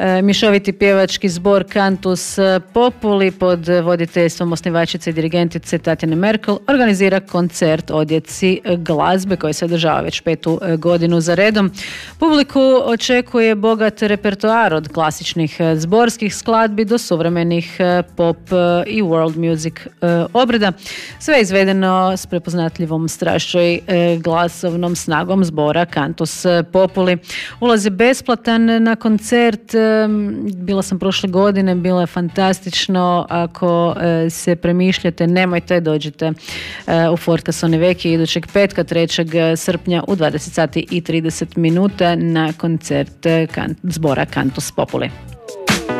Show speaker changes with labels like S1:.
S1: Mješoviti pjevački zbor Cantus Populi pod voditeljstvom osnivačice i dirigentice Tatjane Merkel organizira koncert o djeci glazbe koji se održava već 5. godinu za redom. Publiku očekuje bogat repertoar od klasičnih zborskih skladbi do suvremenih pop i world music obreda. Sve je izvedeno s prepoznatljivom strašću i glasovnom snagom zbora Cantus Populi. Ulaz je besplatan na koncert. Bila sam prošle godine, bilo je fantastično. Ako se premišljate, nemojte, dođite u Fort Cassone Vecchio idućeg petka 3. srpnja u 20 sati i 30 minuta na koncert zbora Cantus Populi.